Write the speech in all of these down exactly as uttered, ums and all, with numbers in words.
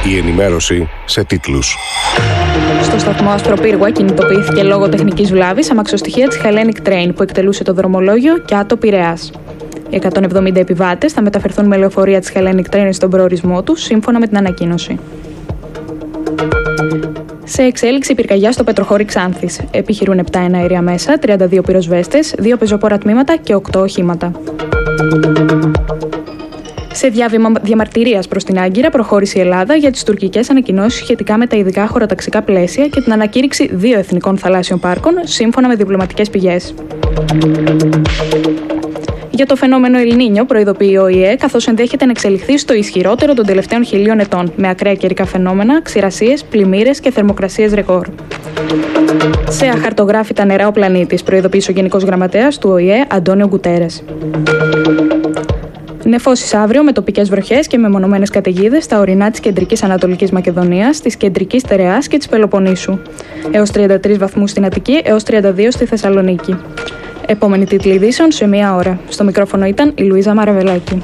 Η ενημέρωση σε τίτλους. Στο σταθμό Ασπροπύργου κινητοποιήθηκε λόγω τεχνικής βλάβης αμαξοστοιχεία της Hellenic Train που εκτελούσε το δρομολόγιο Κιάτο Πειραιάς. Οι εκατόν εβδομήντα επιβάτες θα μεταφερθούν με λεωφορεία της Hellenic Train στον προορισμό τους, σύμφωνα με την ανακοίνωση. Σε εξέλιξη πυρκαγιά στο Πετροχώρι Ξάνθης. Επιχειρούν επτά εναέρια μέσα, τριάντα δύο πυροσβέστες, δύο πεζοπόρα τμήματα και οκτώ οχήματα. Σε διάβημα διαμαρτυρίας προς την Άγκυρα προχώρησε η Ελλάδα για τις τουρκικές ανακοινώσεις σχετικά με τα ειδικά χωροταξικά πλαίσια και την ανακήρυξη δύο εθνικών θαλάσσιων πάρκων, σύμφωνα με διπλωματικές πηγές. Για το φαινόμενο El Niño προειδοποιεί ο Ο Η Ε, καθώς ενδέχεται να εξελιχθεί στο ισχυρότερο των τελευταίων χιλίων ετών, με ακραία καιρικά φαινόμενα, ξηρασίες, πλημμύρες και θερμοκρασίες ρεκόρ. Σε αχαρτογράφητα νερά ο πλανήτης, προειδοποίησε ο Γενικός Γραμματέας του Ο Η Ε, Αντώνιο Γκουτέρες. Νεφώσεις αύριο με τοπικές βροχές και μεμονωμένες καταιγίδες στα ορεινά της κεντρικής Ανατολικής Μακεδονίας, της κεντρικής Τεραιάς και της Πελοποννήσου. Έως τριάντα τρεις βαθμούς στην Αττική, έως τριάντα δύο στη Θεσσαλονίκη. Επόμενη τίτλη ειδήσεων σε μία ώρα. Στο μικρόφωνο ήταν η Λουίζα Μαραβελάκη.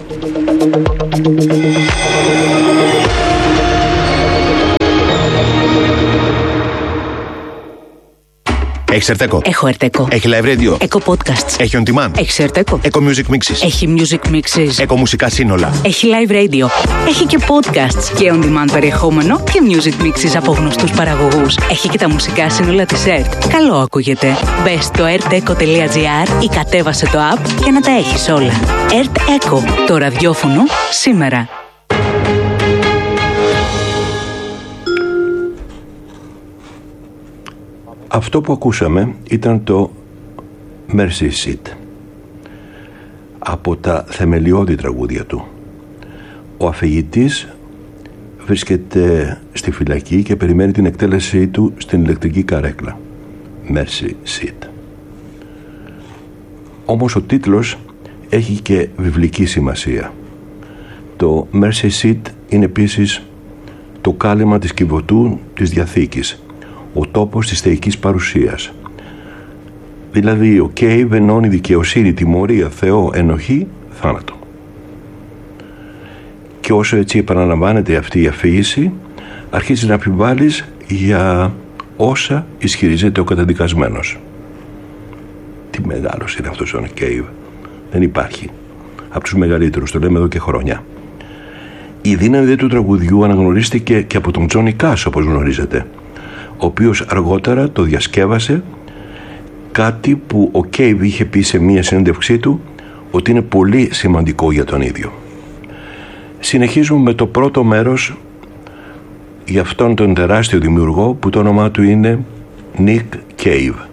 Έχεις Ερτέκο? Έχω Ερτέκο. Έχει live radio? Έχω podcasts. Έχει on demand? Έχει Ερτέκο. Eco music mixes? Έχει music mixes. Eco μουσικά σύνολα? Έχει live radio. Έχει και podcasts και on demand περιεχόμενο και music mixes από γνωστούς παραγωγούς. Έχει και τα μουσικά σύνολα της ΕΡΤ. Καλό ακούγεται. Μπες στο ερτέκο τελεία τζι άρ ή κατέβασε το app για να τα έχεις όλα. ΕΡΤ Eco. Το ραδιόφωνο σήμερα. Αυτό που ακούσαμε ήταν το Mercy Seat, από τα θεμελιώδη τραγούδια του. Ο αφηγητής βρίσκεται στη φυλακή και περιμένει την εκτέλεσή του στην ηλεκτρική καρέκλα. Mercy Seat. Όμως ο τίτλος έχει και βιβλική σημασία. Το Mercy Seat είναι επίσης το κάλυμα της Κιβωτού της Διαθήκης, ο τόπος της θεϊκής παρουσίας. Δηλαδή ο Κέιβ ενώνει δικαιοσύνη, τιμωρία, Θεό, ενοχή, θάνατο. Και όσο έτσι επαναλαμβάνεται αυτή η αφήγηση, αρχίζει να αμφιβάλλεις για όσα ισχυρίζεται ο καταδικασμένος. Τι μεγάλος είναι αυτός ο Κέιβ. Δεν υπάρχει. Από τους μεγαλύτερους, το λέμε εδώ και χρόνια. Η δύναμη του τραγουδιού αναγνωρίστηκε και από τον Τζόνι Κάς, όπως γνωρίζετε, ο οποίος αργότερα το διασκεύασε, κάτι που ο Κέιβ είχε πει σε μία συνέντευξή του ότι είναι πολύ σημαντικό για τον ίδιο. Συνεχίζουμε με το πρώτο μέρος για αυτόν τον τεράστιο δημιουργό που το όνομά του είναι Nick Cave.